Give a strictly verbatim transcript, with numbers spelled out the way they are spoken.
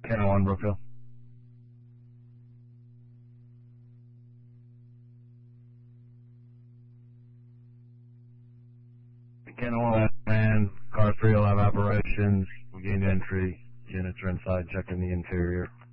Channel one, Brookville. Channel one, man. Car three will have operations. We gained entry. Units are inside checking the interior.